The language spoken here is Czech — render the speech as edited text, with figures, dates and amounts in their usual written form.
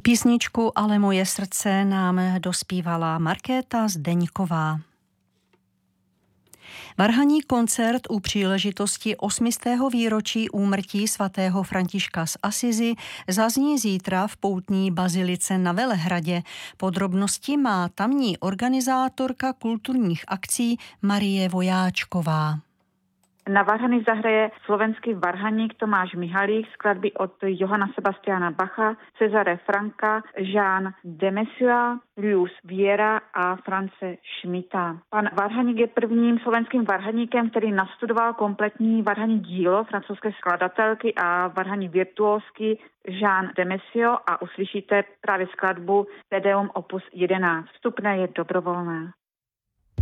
Písničku Ale moje srdce nám dospívala Markéta Zdeňková. Varhanní koncert u příležitosti 800. výročí úmrtí svatého Františka z Asizi zazní zítra v poutní bazilice na Velehradě. Podrobnosti má tamní organizátorka kulturních akcí Marie Vojáčková. Na varhany zahraje slovenský varhaník Tomáš Mihalík skladby od Johanna Sebastiana Bacha, Cezare Franka, Jean de Messiaen, Luis Viera a France Schmidta. Pan varhaník je prvním slovenským varhaníkem, který nastudoval kompletní varhaní dílo francouzské skladatelky a varhaní virtuózky Jean de Messiaen a uslyšíte právě skladbu Te Deum opus 11. Vstupné je dobrovolné.